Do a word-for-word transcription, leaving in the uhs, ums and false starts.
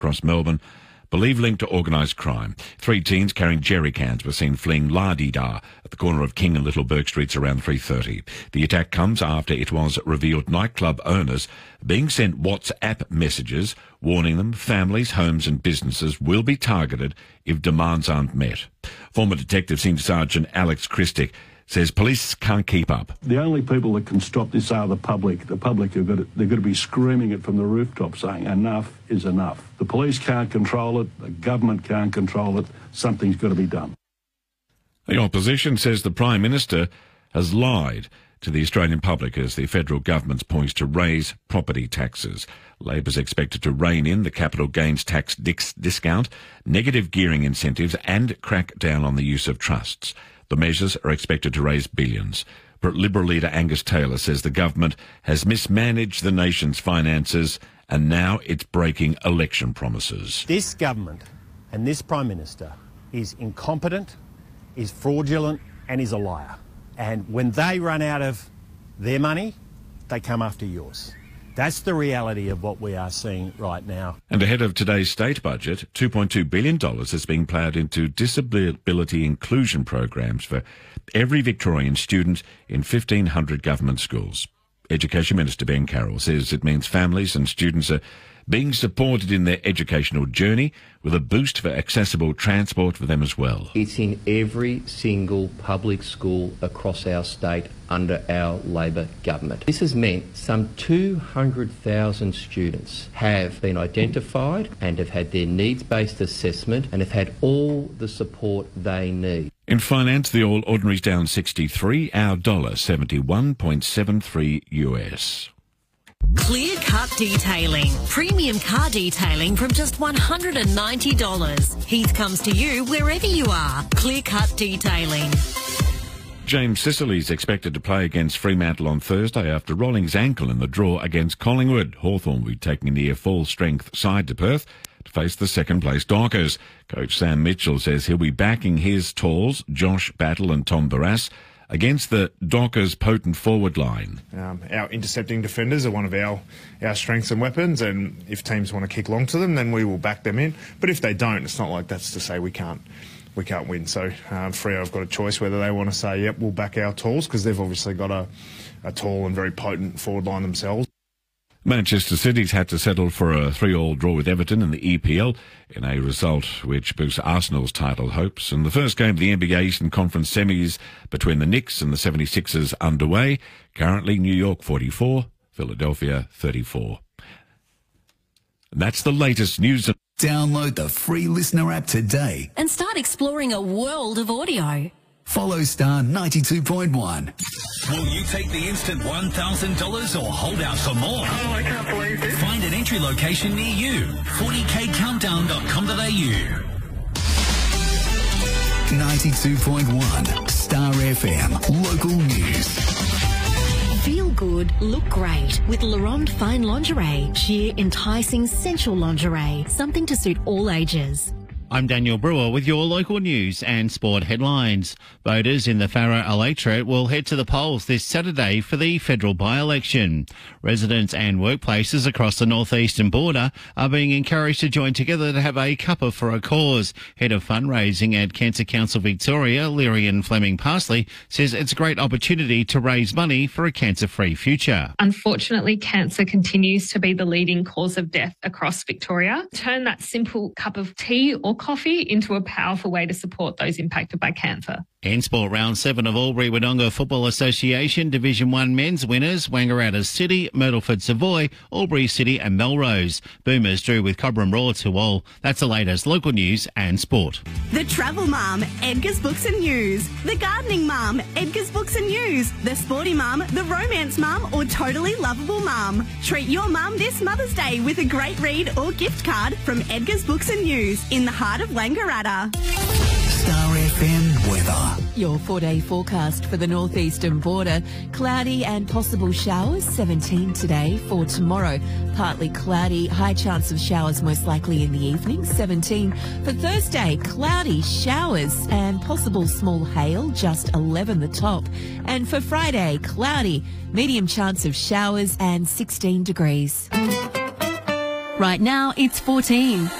across Melbourne, believed linked to organised crime. Three teens carrying jerry cans were seen fleeing La-Di-Da at the corner of King and Little Bourke Streets around three thirty. The attack comes after it was revealed nightclub owners being sent WhatsApp messages warning them families, homes and businesses will be targeted if demands aren't met. Former Detective Senior Sergeant Alex Christic says police can't keep up. The only people that can stop this are the public. The public have got to, they're going to be screaming it from the rooftop saying enough is enough. The police can't control it. The government can't control it. Something's got to be done. The opposition says the Prime Minister has lied to the Australian public as the federal government's poised to raise property taxes. Labor's expected to rein in the capital gains tax dis- discount, negative gearing incentives and crack down on the use of trusts. The measures are expected to raise billions. But Liberal leader Angus Taylor says the government has mismanaged the nation's finances and now it's breaking election promises. This government and this Prime Minister is incompetent, is fraudulent and is a liar. And when they run out of their money, they come after yours. That's the reality of what we are seeing right now. And ahead of today's state budget, two point two billion dollars is being ploughed into disability inclusion programs for every Victorian student in fifteen hundred government schools. Education Minister Ben Carroll says it means families and students are being supported in their educational journey with a boost for accessible transport for them as well. It's in every single public school across our state under our Labor government. This has meant some two hundred thousand students have been identified and have had their needs-based assessment and have had all the support they need. In finance, the All Ordinary's down sixty-three, our dollar seventy-one point seven three U S. Clear Cut Detailing. Premium car detailing from just one hundred ninety dollars. Heath comes to you wherever you are. Clear Cut Detailing. James Sicily's expected to play against Fremantle on Thursday after rolling his ankle in the draw against Collingwood. Hawthorn will be taking near full-strength side to Perth to face the second-place Dockers. Coach Sam Mitchell says he'll be backing his talls, Josh Battle and Tom Barrass, against the Dockers' potent forward line. Um, our intercepting defenders are one of our, our strengths and weapons, and if teams want to kick long to them, then we will back them in. But if they don't, it's not like that's to say we can't we can't win. So um, Freo have got a choice whether they want to say, yep, we'll back our talls, because they've obviously got a, a tall and very potent forward line themselves. Manchester City's had to settle for a three-all draw with Everton in the E P L in a result which boosts Arsenal's title hopes. And the first game of the N B A Eastern Conference semis between the Knicks and the seventy-sixers underway. Currently New York forty-four, Philadelphia thirty-four. And that's the latest news. Download the free Listener app today and start exploring a world of audio. Follow Star ninety-two point one. Will you take the instant one thousand dollars or hold out for more? Oh, I can't believe it. Find an entry location near you. forty k countdown dot com dot a u. ninety-two point one Star F M. Local news. Feel good, look great with Laurent Fine Lingerie. Sheer, enticing, sensual lingerie. Something to suit all ages. I'm Daniel Brewer with your local news and sport headlines. Voters in the Farrer electorate will head to the polls this Saturday for the federal by-election. Residents and workplaces across the northeastern border are being encouraged to join together to have a cuppa for a cause. Head of fundraising at Cancer Council Victoria, Lyrian Fleming Parsley, says it's a great opportunity to raise money for a cancer-free future. Unfortunately, cancer continues to be the leading cause of death across Victoria. Turn that simple cup of tea or coffee into a powerful way to support those impacted by cancer. In sport, round seven of Albury-Wodonga Football Association Division one men's winners, Wangaratta City, Myrtleford Savoy, Albury City and Melrose. Boomers drew with Cobram Raw to all. That's the latest local news and sport. The Travel Mum, Edgar's Books and News. The Gardening Mum, Edgar's Books and News. The Sporty Mum, The Romance Mum or Totally Lovable Mum. Treat your mum this Mother's Day with a great read or gift card from Edgar's Books and News in the heart of Wangaratta. Star F M weather. Your four-day forecast for the northeastern border. Cloudy and possible showers, seventeen today. For tomorrow, partly cloudy, high chance of showers most likely in the evening, seventeen. For Thursday, cloudy, showers and possible small hail, just eleven the top. And for Friday, cloudy, medium chance of showers and sixteen degrees. Right now, it's fourteen.